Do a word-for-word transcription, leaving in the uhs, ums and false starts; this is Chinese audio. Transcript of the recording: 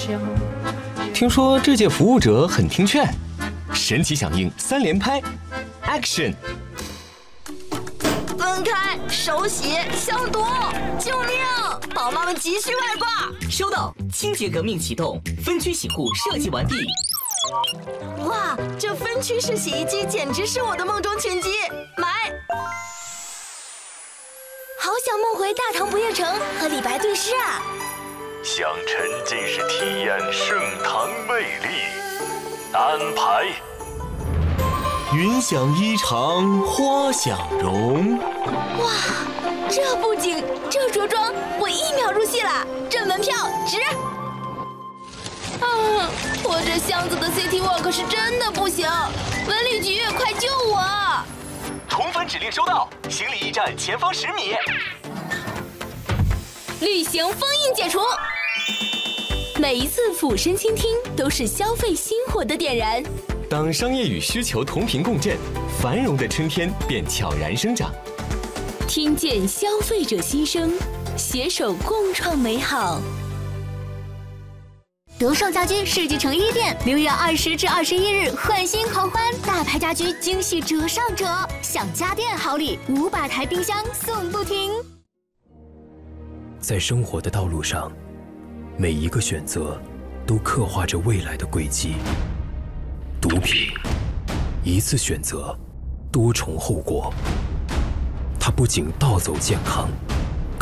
时候。 听说这届服务者很听劝，神奇响应三连拍 ，Action！ 分开，手洗，消毒！救命！宝妈们急需外挂。 收到，清洁革命启动，分区洗护设计完毕。 哇，这分区式洗衣机简直是我的梦中情机，买！好想梦回大唐不夜城和李白对诗啊！ 想沉浸式体验盛唐魅力，安排。 云想衣裳花想容。 哇，这布景，这着装，我一秒入戏了，这门票值！啊，我这箱子的 City Walk 是真的不行，文旅局快救我！ 同分指令收到，行李驿站前方十米。 旅行封印解除。每一次俯身倾听，都是消费心火的点燃。 当商业与需求同频共振，繁荣的春天便悄然生长。 听见消费者心声，携手共创美好。 德胜家居世纪城一店六月二十至二十一日换新狂欢，大牌家居惊喜折上折，享家电好礼，五百台冰箱送不停。 在生活的道路上，每一个选择都刻画着未来的轨迹。毒品，一次选择，多重后果。它不仅盗走健康，